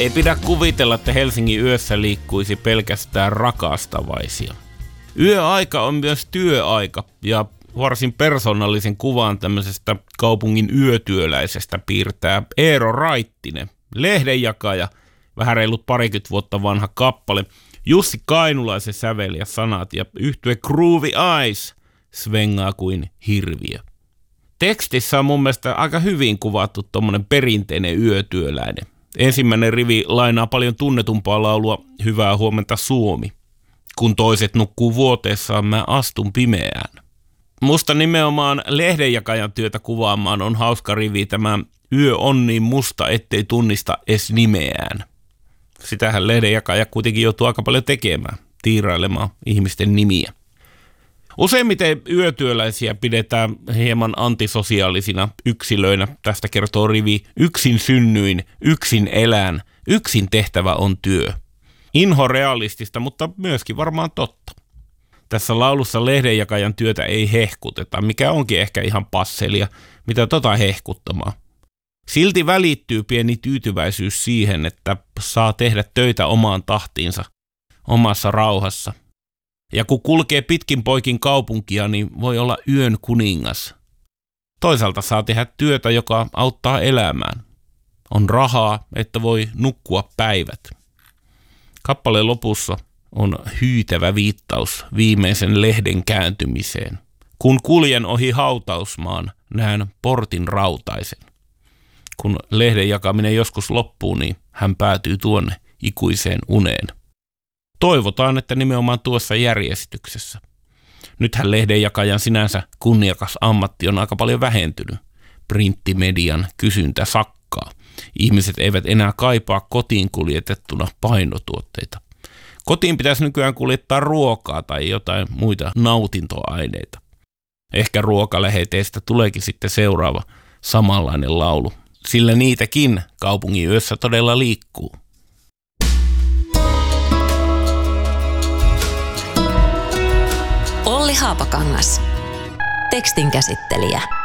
Ei pidä kuvitella, että Helsingin yössä liikkuisi pelkästään rakastavaisia. Yöaika on myös työaika ja varsin persoonallisen kuvan tämmöisestä kaupungin yötyöläisestä piirtää Eero Raittinen, lehdenjakaja, vähän reilut 20 vuotta vanha kappale. Jussi Kainulaisen sävel ja sanat ja yhtye Groovy Eyes svengaa kuin hirviö. Tekstissä on mun mielestä aika hyvin kuvattu tommonen perinteinen yötyöläinen. Ensimmäinen rivi lainaa paljon tunnetumpaa laulua Hyvää huomenta Suomi. Kun toiset nukkuu vuoteessaan, mä astun pimeään. Musta nimenomaan lehdenjakajan työtä kuvaamaan on hauska rivi tämä Yö on niin musta, ettei tunnista edes nimeään. Sitähän lehdenjakaja kuitenkin joutuu aika paljon tekemään, tiirailemaan ihmisten nimiä. Useimmiten yötyöläisiä pidetään hieman antisosiaalisina yksilöinä. Tästä kertoo rivi: yksin synnyin, yksin elän, yksin tehtävä on työ. Inho realistista, mutta myöskin varmaan totta. Tässä laulussa lehdenjakajan työtä ei hehkuteta, mikä onkin ehkä ihan passelia, mitä hehkuttamaan. Silti välittyy pieni tyytyväisyys siihen, että saa tehdä töitä omaan tahtiinsa, omassa rauhassa. Ja kun kulkee pitkin poikin kaupunkia, niin voi olla yön kuningas. Toisaalta saa tehdä työtä, joka auttaa elämään. On rahaa, että voi nukkua päivät. Kappaleen lopussa on hyytävä viittaus viimeisen lehden kääntymiseen. Kun kuljen ohi hautausmaan, näen portin rautaisen. Kun lehden jakaminen joskus loppuu, niin hän päätyy tuonne ikuiseen uneen. Toivotaan, että nimenomaan tuossa järjestyksessä. Nythän lehdenjakajan sinänsä kunniakas ammatti on aika paljon vähentynyt. Printtimedian kysyntä sakkaa. Ihmiset eivät enää kaipaa kotiin kuljetettuna painotuotteita. Kotiin pitäisi nykyään kuljettaa ruokaa tai jotain muita nautintoaineita. Ehkä ruokaläheteistä tuleekin sitten seuraava samanlainen laulu, sillä niitäkin kaupungin yössä todella liikkuu. Olli Haapakangas, tekstin käsittelijä.